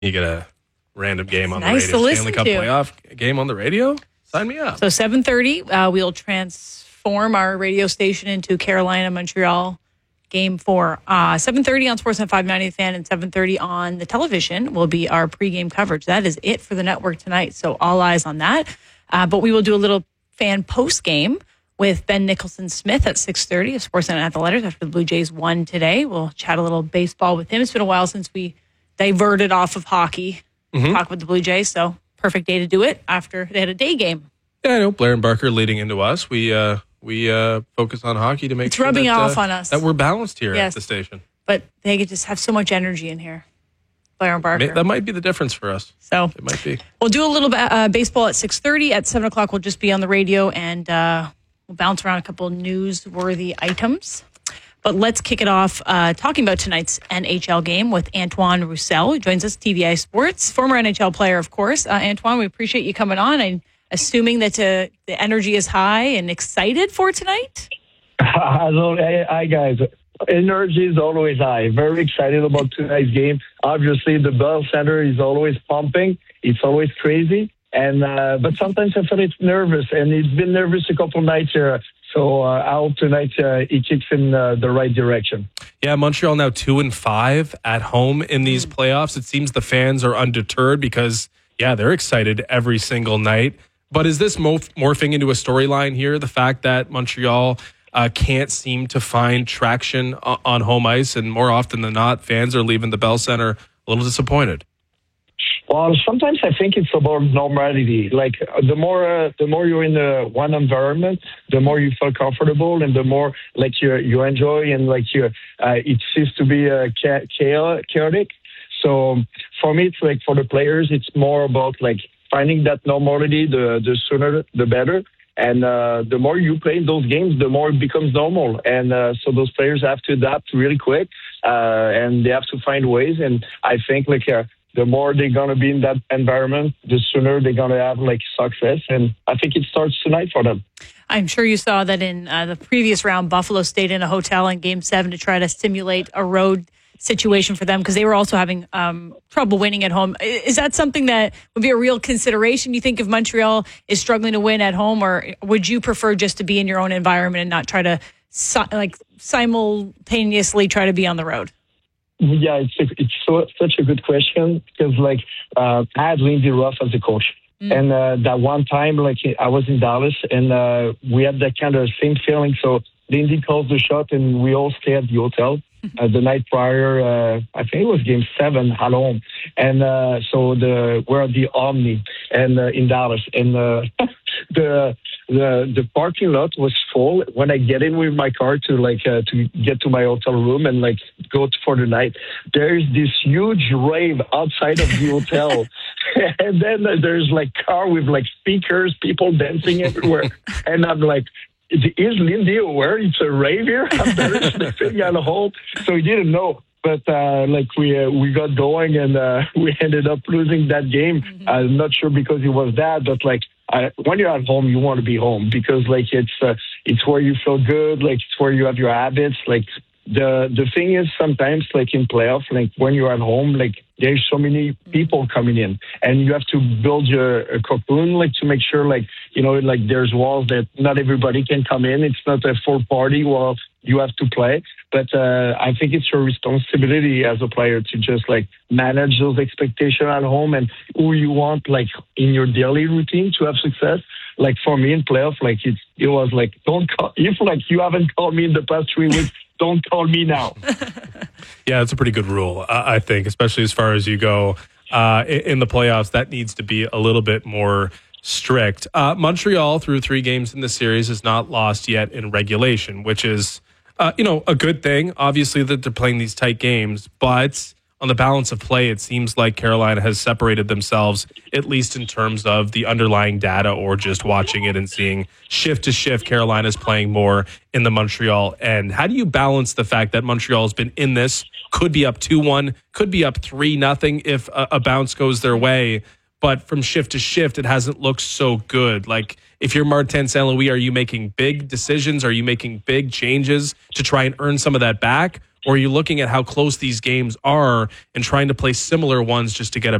You get a random game on nice the radio. To Stanley Cup listen to. playoff game on the radio? Sign me up. So 7:30, we'll transform our radio station into Carolina-Montreal game 4. 7:30 on Sportsnet 590 The Fan and 7:30 on the television will be our pregame coverage. That is it for the network tonight, so all eyes on that. But we will do a little fan postgame with Ben Nicholson-Smith at 6:30 of Sportsnet at the Letters after the Blue Jays won today. We'll chat a little baseball with him. It's been a while since we diverted off of hockey, talk with the Blue Jays, so perfect day to do it after they had a day game. Yeah, I know. Blair and Barker leading into us. We focus on hockey to make It's sure rubbing that, off on us. that we're balanced here Yes. at the station. But they could just have so much energy in here. Blair and Barker. That might be the difference for us. So It might be. we'll do a little baseball at 6:30. At 7 o'clock, we'll just be on the radio, and we'll bounce around a couple of newsworthy items. But let's kick it off talking about tonight's NHL game with Antoine Roussel, who joins us, TVI Sports, former NHL player, of course. Antoine, we appreciate you coming on. I'm assuming that the energy is high and excited for tonight. Hi, guys. Energy is always high. Very excited about tonight's game. Obviously, the Bell Center is always pumping. It's always crazy. And but sometimes I feel it's nervous, and it's been nervous a couple nights here. So I hope tonight it kicks in the right direction. Yeah, Montreal now 2-5 at home in these playoffs. It seems the fans are undeterred because, yeah, they're excited every single night. But is this morphing into a storyline here? The fact that Montreal can't seem to find traction on home ice, and more often than not, fans are leaving the Bell Center a little disappointed. Well, sometimes I think it's about normality. Like the more you're in the one environment, the more you feel comfortable, and the more like you enjoy, and like it seems to be chaotic. So for me, it's like for the players, it's more about like finding that normality. The sooner, the better. And the more you play in those games, the more it becomes normal. And so those players have to adapt really quick, and they have to find ways. And I think like the more they're going to be in that environment, the sooner they're going to have like success. And I think it starts tonight for them. I'm sure you saw that in the previous round, Buffalo stayed in a hotel in Game 7 to try to simulate a road situation for them because they were also having trouble winning at home. Is that something that would be a real consideration, you think, if Montreal is struggling to win at home, or would you prefer just to be in your own environment and not try to simultaneously try to be on the road? Yeah, it's such a good question because like I had Lindy Ruff as a coach. And that one time, like I was in Dallas, and we had that kind of same feeling. So Lindy calls the shot, and we all stay at the hotel. The night prior, I think it was Game 7 at home, and so we're at the Omni and in Dallas, and the parking lot was full. When I get in with my car to get to my hotel room and like go for the night, there's this huge rave outside of the hotel, and then there's like car with like speakers, people dancing everywhere, and I'm like, is Lindy aware it's a rave here? I'm better sniffing on a hole. So he didn't know. But we got going, and we ended up losing that game. I'm not sure because it was that, but like when you're at home, you want to be home because like it's where you feel good, like it's where you have your habits. Like the thing is sometimes like in playoff, like when you're at home, like there's so many people coming in, and you have to build your cocoon, like to make sure, like like there's walls that not everybody can come in. It's not a full party while you have to play. But I think it's your responsibility as a player to just like manage those expectations at home and who you want like in your daily routine to have success. Like for me in playoff, like it was like don't call if like you haven't called me in the past 3 weeks. Don't call me now. Yeah, it's a pretty good rule, I think, especially as far as you go in the playoffs. That needs to be a little bit more strict. Montreal, through 3 games in the series, has not lost yet in regulation, which is, a good thing. Obviously, that they're playing these tight games, but on the balance of play, it seems like Carolina has separated themselves, at least in terms of the underlying data or just watching it and seeing shift to shift, Carolina's playing more in the Montreal end. How do you balance the fact that Montreal has been in this, could be up 2-1, could be up 3-0 if a bounce goes their way, but from shift to shift, it hasn't looked so good? Like, if you're Martin St. Louis, are you making big decisions? Are you making big changes to try and earn some of that back? Or are you looking at how close these games are and trying to play similar ones just to get a